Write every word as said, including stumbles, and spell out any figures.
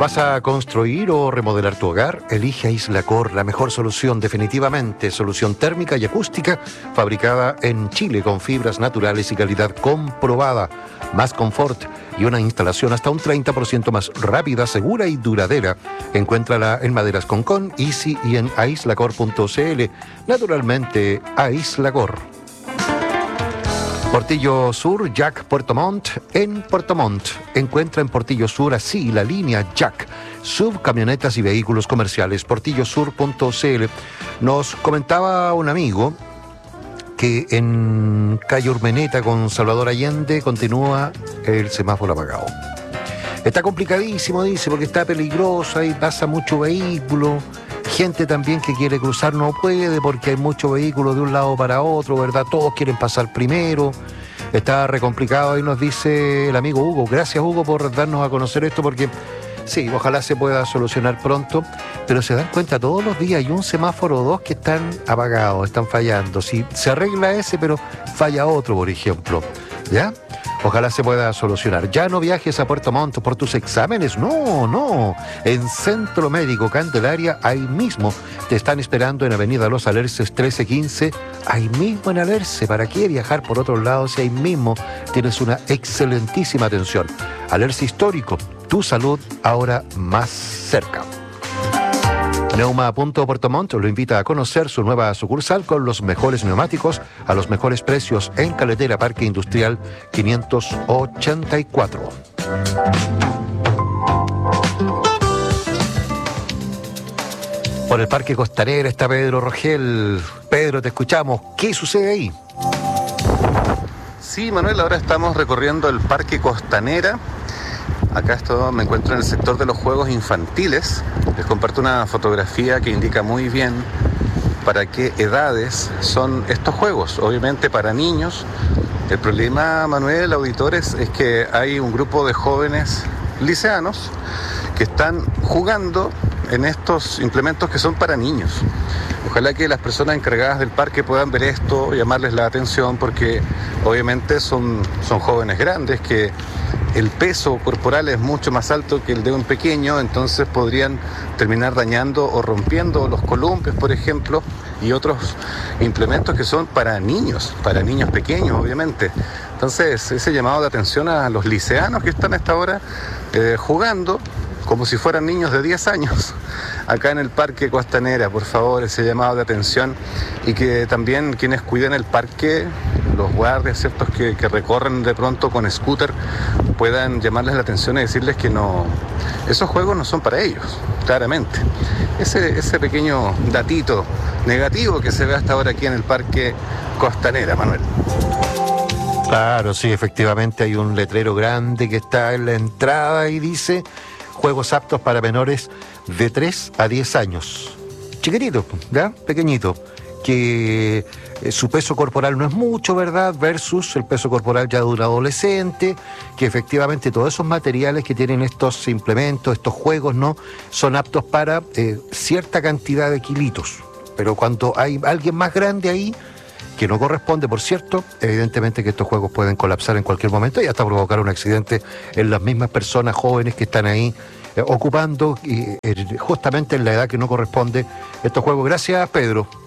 ¿Vas a construir o remodelar tu hogar? Elige Aislacor, la mejor solución definitivamente. Solución térmica y acústica, fabricada en Chile con fibras naturales y calidad comprobada. Más confort y una instalación hasta un treinta por ciento más rápida, segura y duradera. Encuéntrala en Maderas Concón, Easy y en aislacor punto cl. Naturalmente, Aislacor. Portillo Sur, Jack Puerto Montt, en Puerto Montt. Encuentra en Portillo Sur así la línea Jack, subcamionetas y vehículos comerciales, portillo sur punto cl. Nos comentaba un amigo que en calle Urmeneta con Salvador Allende continúa el semáforo apagado. Está complicadísimo, dice, porque está peligroso, ahí pasa mucho vehículo. Gente también que quiere cruzar no puede porque hay mucho vehículo de un lado para otro, ¿verdad? Todos quieren pasar primero. Está re complicado, ahí nos dice el amigo Hugo. Gracias, Hugo, por darnos a conocer esto, porque sí, ojalá se pueda solucionar pronto, pero se dan cuenta todos los días hay un semáforo o dos que están apagados, están fallando. Si se arregla ese, pero falla otro, por ejemplo, ¿ya? Ojalá se pueda solucionar. Ya no viajes a Puerto Montt por tus exámenes. No, no. En Centro Médico Candelaria, ahí mismo. Te están esperando en Avenida Los Alerces trece quince. Ahí mismo en Alerce. ¿Para qué viajar por otros lados si ahí mismo tienes una excelentísima atención? Alerce Histórico. Tu salud ahora más cerca. Neuma Punto Puerto Montt lo invita a conocer su nueva sucursal con los mejores neumáticos a los mejores precios en Caletera Parque Industrial quinientos ochenta y cuatro. Por el Parque Costanera está Pedro Rogel. Pedro, te escuchamos. ¿Qué sucede ahí? Sí, Manuel, ahora estamos recorriendo el Parque Costanera. Acá esto, me encuentro en el sector de los juegos infantiles. Les comparto una fotografía que indica muy bien para qué edades son estos juegos. Obviamente para niños. El problema, Manuel, auditores, es que hay un grupo de jóvenes liceanos que están jugando en estos implementos que son para niños. Ojalá que las personas encargadas del parque puedan ver esto, llamarles la atención, porque obviamente son, son jóvenes grandes que el peso corporal es mucho más alto que el de un pequeño, entonces podrían terminar dañando o rompiendo los columpios, por ejemplo, y otros implementos que son para niños, para niños pequeños, obviamente. Entonces, ese llamado de atención a los liceanos que están a esta hora eh, jugando como si fueran niños de diez años, acá en el Parque Costanera, por favor, ese llamado de atención, y que también quienes cuiden el parque, los guardias, ¿cierto?, que, que recorren de pronto con scooter, puedan llamarles la atención y decirles que no, esos juegos no son para ellos, claramente. Ese, ese pequeño datito negativo que se ve hasta ahora aquí en el Parque Costanera, Manuel. Claro, sí, efectivamente hay un letrero grande que está en la entrada y dice: juegos aptos para menores de tres a diez años. Chiquitito, ¿ya? Pequeñito. Que eh, su peso corporal no es mucho, ¿verdad? Versus el peso corporal ya de un adolescente. Que efectivamente todos esos materiales que tienen estos implementos, estos juegos, ¿no?, son aptos para eh, cierta cantidad de kilitos. Pero cuando hay alguien más grande ahí, que no corresponde, por cierto, evidentemente que estos juegos pueden colapsar en cualquier momento y hasta provocar un accidente en las mismas personas jóvenes que están ahí eh, ocupando eh, justamente en la edad que no corresponde estos juegos. Gracias, Pedro.